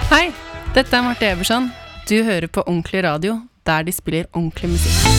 Hei, dette Marte Eberson. Du hører på Ordentlig Radio, der de spiller ordentlig musikk.